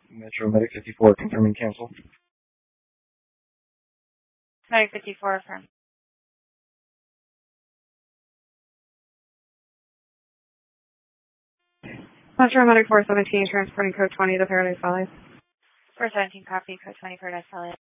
Metro Medic 54 confirming cancel. Medic 54 affirm. Metro Medic 417 transporting code 20 to Paradise Valley. 417 copy, code 20 Paradise Valley.